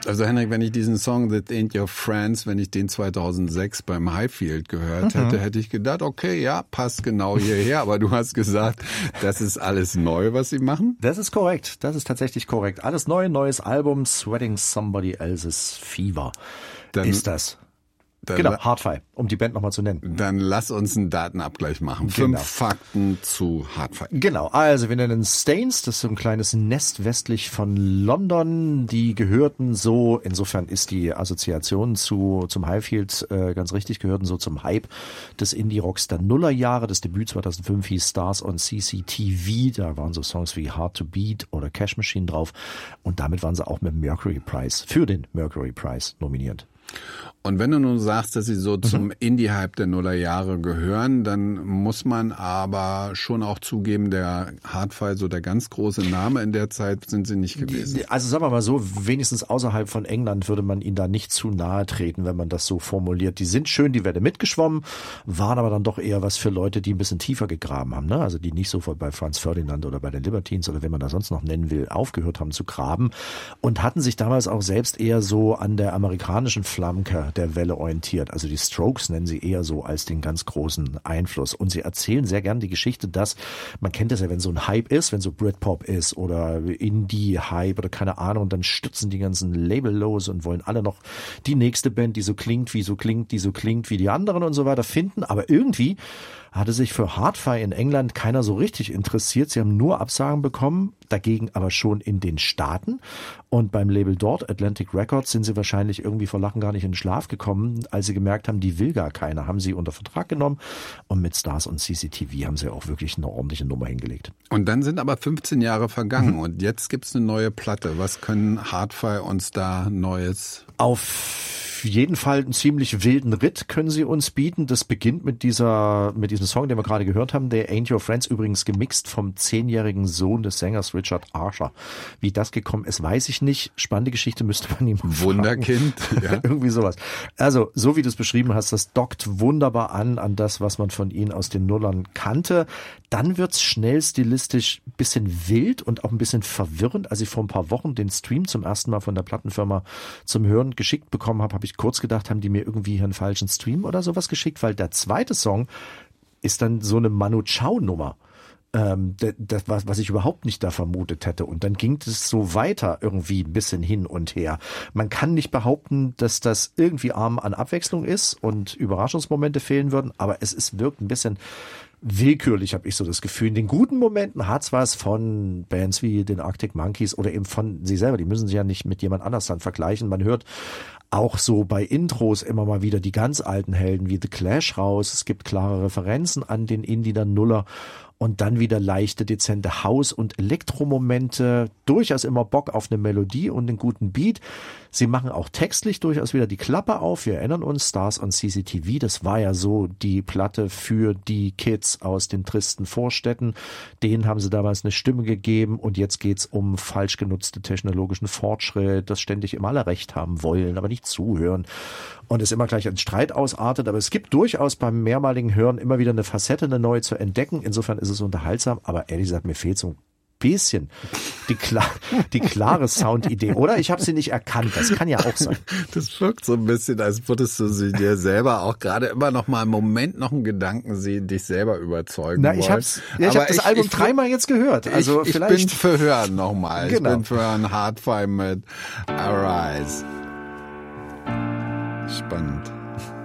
Also Henrik, wenn ich diesen Song That Ain't Your Friends, wenn ich den 2006 beim Highfield gehört hätte, hätte ich gedacht, okay, ja, passt genau hierher. Aber du hast gesagt, das ist alles neu, was sie machen? Das ist korrekt. Das ist tatsächlich korrekt. Alles neu, neues Album, Sweating Somebody Else's Fever ist das. Genau, Hardfire, um die Band nochmal zu nennen. Dann lass uns einen Datenabgleich machen. Genau. 5 Fakten zu Hardfire. Genau, also wir nennen Stains, das ist so ein kleines Nest westlich von London. Die gehörten so, insofern ist die Assoziation zum Highfield ganz richtig, gehörten so zum Hype des Indie-Rocks der Nullerjahre. Das Debüt 2005 hieß Stars on CCTV, da waren so Songs wie Hard to Beat oder Cash Machine drauf. Und damit waren sie auch mit dem Mercury Prize, für den Mercury Prize nominiert. Und wenn du nun sagst, dass sie so zum Indie-Hype der Nullerjahre gehören, dann muss man aber schon auch zugeben, der Hardfire, so der ganz große Name in der Zeit, sind sie nicht gewesen. Also sagen wir mal so, wenigstens außerhalb von England würde man ihnen da nicht zu nahe treten, wenn man das so formuliert. Die sind schön die Welle mitgeschwommen, waren aber dann doch eher was für Leute, die ein bisschen tiefer gegraben haben, ne? Also die nicht sofort bei Franz Ferdinand oder bei den Libertines oder wen man da sonst noch nennen will, aufgehört haben zu graben und hatten sich damals auch selbst eher so an der amerikanischen Flanke der Welle orientiert. Also die Strokes nennen sie eher so als den ganz großen Einfluss. Und sie erzählen sehr gern die Geschichte, dass, man kennt das ja, wenn so ein Hype ist, wenn so Britpop ist oder Indie-Hype oder keine Ahnung, und dann stützen die ganzen Label los und wollen alle noch die nächste Band, die so klingt, die so klingt wie die anderen und so weiter finden. Aber irgendwie hatte sich für Hardfire in England keiner so richtig interessiert. Sie haben nur Absagen bekommen, dagegen aber schon in den Staaten. Und beim Label dort, Atlantic Records, sind sie wahrscheinlich irgendwie vor Lachen gar nicht in den Schlaf gekommen, als sie gemerkt haben, die will gar keiner. Haben sie unter Vertrag genommen und mit Stars und CCTV haben sie auch wirklich eine ordentliche Nummer hingelegt. Und dann sind aber 15 Jahre vergangen und jetzt gibt's eine neue Platte. Was können Hardfire uns da Neues? Auf jeden Fall einen ziemlich wilden Ritt können sie uns bieten. Das beginnt mit diesem Song, den wir gerade gehört haben, der Ain't Your Friends, übrigens gemixt vom 10-jährigen Sohn des Sängers Richard Archer. Wie das gekommen ist, weiß ich nicht. Spannende Geschichte, müsste man ihm Wunderkind. Ja. Irgendwie sowas. Also, so wie du es beschrieben hast, das dockt wunderbar an das, was man von ihnen aus den Nullern kannte. Dann wird's schnell stilistisch ein bisschen wild und auch ein bisschen verwirrend. Als ich vor ein paar Wochen den Stream zum ersten Mal von der Plattenfirma zum Hören geschickt bekommen habe, habe ich kurz gedacht, haben die mir irgendwie einen falschen Stream oder sowas geschickt, weil der zweite Song ist dann so eine Manu Chao-Nummer. Das, was ich überhaupt nicht da vermutet hätte. Und dann ging es so weiter irgendwie ein bisschen hin und her. Man kann nicht behaupten, dass das irgendwie arm an Abwechslung ist und Überraschungsmomente fehlen würden, aber wirkt ein bisschen willkürlich, habe ich so das Gefühl. In den guten Momenten hat's was von Bands wie den Arctic Monkeys oder eben von sie selber. Die müssen sich ja nicht mit jemand anders dann vergleichen. Man hört auch so bei Intros immer mal wieder die ganz alten Helden wie The Clash raus. Es gibt klare Referenzen an den Indie der Nuller und dann wieder leichte, dezente House- und Elektromomente. Durchaus immer Bock auf eine Melodie und einen guten Beat. Sie machen auch textlich durchaus wieder die Klappe auf. Wir erinnern uns, Stars on CCTV, das war ja so die Platte für die Kids aus den tristen Vorstädten. Denen haben sie damals eine Stimme gegeben und jetzt geht's um falsch genutzte technologischen Fortschritt, das ständig immer alle Recht haben wollen, aber nicht zuhören und es immer gleich in Streit ausartet. Aber es gibt durchaus beim mehrmaligen Hören immer wieder eine Facette, eine neue zu entdecken. Insofern ist es unterhaltsam, aber ehrlich gesagt, mir fehlt so ein bisschen die klare Soundidee. Oder ich habe sie nicht erkannt. Das kann ja auch sein. Das wirkt so ein bisschen, als würdest du sie dir selber auch gerade immer noch mal im Moment noch einen Gedanken sehen, dich selber überzeugen wollen. Ich habe das Album dreimal jetzt gehört. Also ich vielleicht bin für Hören nochmal. Genau. Ich bin für Hören Hardfire mit Arise. Spannend.